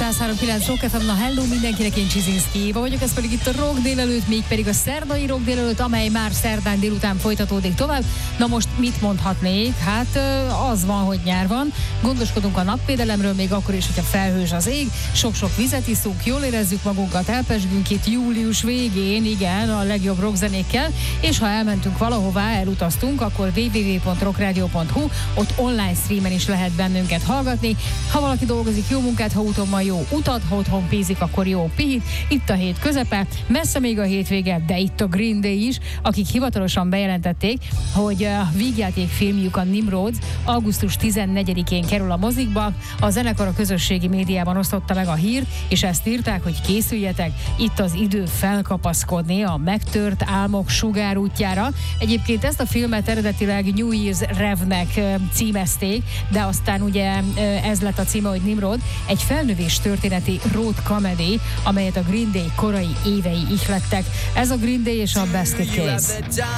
103.9 Rock FM, na hello mindenkinek, én Csizinszki Éva vagyok, ez pedig itt a Rock délelőtt, mégpedig a szerdai Rock délelőtt, amely már szerdán délután folytatódik tovább. Na most mit mondhatnék? Hát az van, hogy nyár van, gondoskodunk a napvédelemről, még akkor is, hogyha felhős az ég, sok-sok vizet iszunk, jól érezzük magunkat, elpezsgünk itt július végén, igen, a legjobb rockzenékkel, és ha elmentünk valahová, elutaztunk, akkor www.rockradio.hu, ott online streamen is lehet bennünket hallgatni. Ha valaki dolgozik, jó munkát, ha úton van, jó utat, ha otthon pézik, akkor jó pihit. Itt a hét közepe, messze még a hétvége, de itt a Green Day is, akik hivatalosan bejelentették, hogy a vígjáték filmjük, a Nimrod augusztus 14-én kerül a mozikba. A zenekar a közösségi médiában osztotta meg a hírt, és ezt írták, hogy készüljetek, itt az idő felkapaszkodni a megtört álmok sugárútjára. Egyébként ezt a filmet eredetileg New Year's Reve-nek címezték, de aztán ugye ez lett a címe, hogy Nimrod, egy felnövés történeti road comedy, amelyet a Green Day korai évei ihlettek. Ez a Green Day és a Basket Case.